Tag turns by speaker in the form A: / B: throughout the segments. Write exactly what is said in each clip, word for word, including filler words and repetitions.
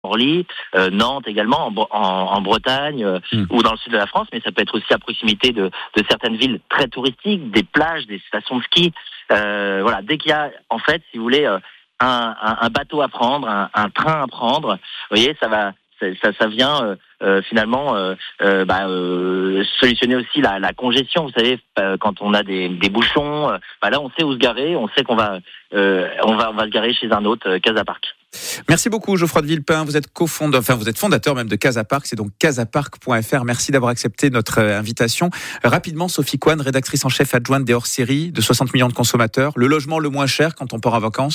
A: Orly, euh, Nantes également, en, en, en Bretagne euh, mmh. ou dans le sud de la France, mais ça peut être aussi à proximité de, de certaines villes très touristiques, des plages, des stations de ski. Euh, voilà, dès qu'il y a, en fait, si vous voulez, euh, un, un, un bateau à prendre, un, un train à prendre, vous voyez, ça va, ça, ça, ça vient euh, euh, finalement euh, euh, bah, euh, solutionner aussi la, la congestion. Vous savez, euh, quand on a des, des bouchons, euh, bah là, on sait où se garer, on sait qu'on va, euh, on va, on va se garer chez un autre, euh, Casapark.
B: Merci beaucoup Geoffroy de Villepin, vous êtes cofondateur, enfin vous êtes fondateur même de Casapark, c'est donc casapark point f r. Merci d'avoir accepté notre invitation. Rapidement, Sophie Coine, rédactrice en chef adjointe des hors-séries de soixante millions de consommateurs. Le logement le moins cher quand on part en vacances ?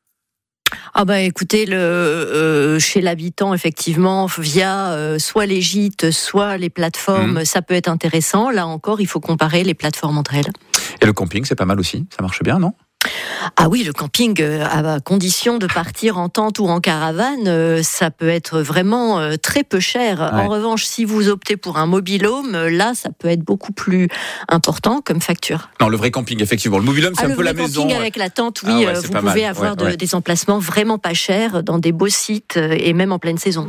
C: Ah bah écoutez, le, euh, chez l'habitant, effectivement, via euh, soit les gîtes, soit les plateformes, mmh. ça peut être intéressant. Là encore, il faut comparer les plateformes entre elles.
B: Et le camping, c'est pas mal aussi, ça marche bien, non ?
C: Ah oui, le camping, euh, à condition de partir en tente ou en caravane, euh, ça peut être vraiment euh, très peu cher. Ouais. En revanche, si vous optez pour un mobil-home, euh, là, ça peut être beaucoup plus important comme facture.
B: Non, le vrai camping, effectivement. Le mobil-home, c'est ah, un peu la maison.
C: Le camping avec la tente, oui, ah ouais, vous pouvez mal. avoir ouais, de, ouais. des emplacements vraiment pas chers dans des beaux sites euh, et même en pleine saison.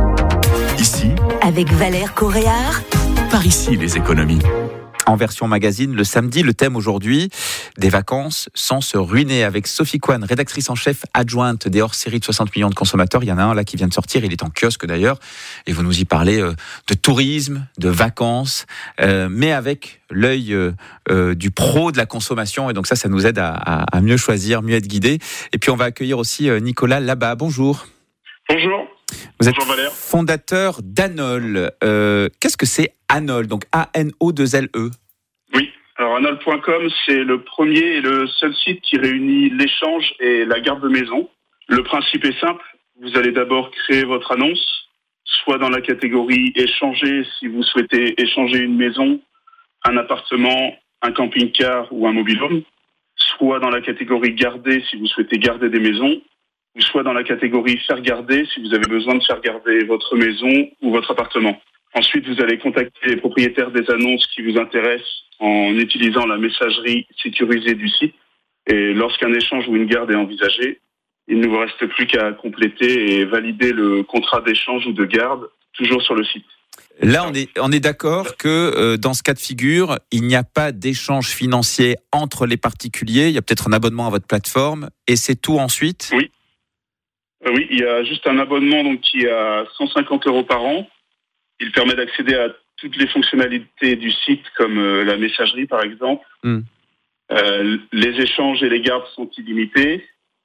D: Ici, avec Valère Coréard, par ici les économies.
B: En version magazine, le samedi, le thème aujourd'hui, des vacances sans se ruiner, avec Sophie Coine, rédactrice en chef adjointe des hors-séries de soixante millions de consommateurs. Il y en a un là qui vient de sortir, il est en kiosque d'ailleurs, et vous nous y parlez euh, de tourisme, de vacances, euh, mais avec l'œil euh, euh, du pro de la consommation, et donc ça, ça nous aide à, à, à mieux choisir, mieux être guidé. Et puis on va accueillir aussi euh, Nicolas Labat. Bonjour.
E: Bonjour.
B: Vous êtes
E: Bonjour Valère.
B: Fondateur d'Anol. Euh, qu'est-ce que c'est Anol ? Donc A N O deux L E.
E: Oui, alors Anol point com, c'est le premier et le seul site qui réunit l'échange et la garde de maison. Le principe est simple, vous allez d'abord créer votre annonce, soit dans la catégorie échanger si vous souhaitez échanger une maison, un appartement, un camping-car ou un mobile-home, soit dans la catégorie garder si vous souhaitez garder des maisons, ou soit dans la catégorie faire garder si vous avez besoin de faire garder votre maison ou votre appartement. Ensuite, vous allez contacter les propriétaires des annonces qui vous intéressent en utilisant la messagerie sécurisée du site. Et lorsqu'un échange ou une garde est envisagé, il ne vous reste plus qu'à compléter et valider le contrat d'échange ou de garde, toujours sur le site.
B: Là, on est, on est d'accord que euh, dans ce cas de figure, il n'y a pas d'échange financier entre les particuliers. Il y a peut-être un abonnement à votre plateforme et c'est tout ensuite ?
E: Oui. Euh, oui, il y a juste un abonnement donc, qui est à cent cinquante euros par an. Il permet d'accéder à toutes les fonctionnalités du site, comme euh, la messagerie, par exemple. Mm. Euh, les échanges et les gardes sont illimités.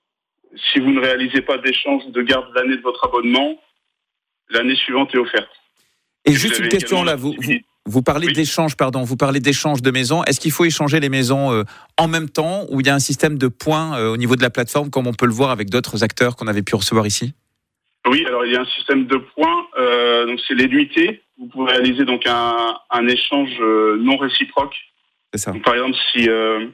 E: Si vous ne réalisez pas d'échange ou de garde l'année de votre abonnement, l'année suivante est offerte.
B: Et, et juste une question là, vous, vous, vous parlez oui. d'échange, pardon, vous parlez d'échange de maisons. Est-ce qu'il faut échanger les maisons euh, en même temps, ou il y a un système de points euh, au niveau de la plateforme, comme on peut le voir avec d'autres acteurs qu'on avait pu recevoir ici ?
E: Oui, alors il y a un système de points, euh, donc c'est les nuitées. Vous pouvez réaliser donc un, un échange euh, non réciproque.
B: C'est ça.
E: Donc, par exemple, si euh,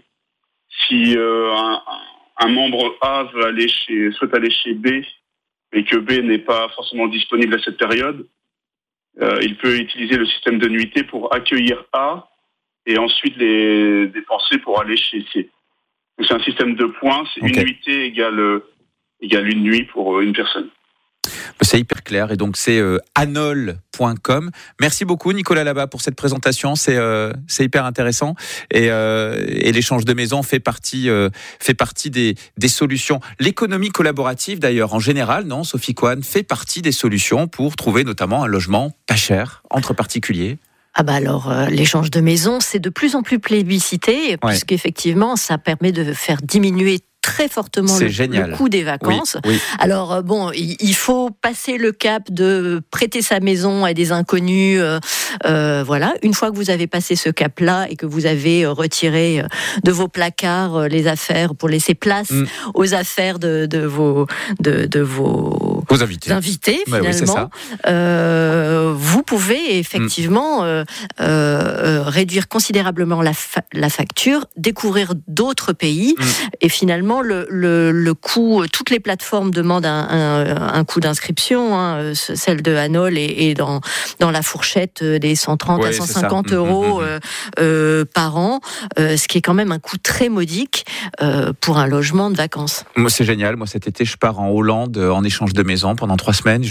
E: si euh, un, un membre A veut aller chez, souhaite aller chez B et que B n'est pas forcément disponible à cette période, euh, il peut utiliser le système de nuitées pour accueillir A et ensuite les dépenser pour aller chez C. Donc c'est un système de points. C'est okay. Une nuitée égale égale une nuit pour une personne.
B: C'est hyper clair et donc c'est euh, anol point com. Merci beaucoup Nicolas Labat pour cette présentation, c'est euh, c'est hyper intéressant et, euh, et l'échange de maison fait partie euh, fait partie des des solutions. L'économie collaborative d'ailleurs en général, non Sophie Coine, fait partie des solutions pour trouver notamment un logement pas cher entre particuliers.
C: Ah bah alors euh, l'échange de maison c'est de plus en plus plébiscité ouais. puisqu'effectivement ça permet de faire diminuer très fortement le, le coût des vacances.
B: Oui, oui.
C: Alors euh, bon, il, il faut passer le cap de prêter sa maison à des inconnus. Euh, euh, voilà, une fois que vous avez passé ce cap-là et que vous avez retiré de vos placards euh, les affaires pour laisser place mm. aux affaires de, de vos de, de vos,
B: vos invités,
C: invités
B: bah
C: finalement,
B: oui,
C: euh, vous pouvez effectivement mm. euh, euh, réduire considérablement la, fa- la facture, découvrir d'autres pays mm. et finalement Le, le, le coût, toutes les plateformes demandent un, un, un coût d'inscription, hein, celle de Anol est, est dans, dans la fourchette des cent trente ouais, à cent cinquante euros mmh, mmh, mmh. Euh, par an, euh, ce qui est quand même un coût très modique euh, pour un logement de vacances.
B: Moi c'est génial, moi cet été je pars en Hollande en échange de maison. profitez-en pendant trois semaines.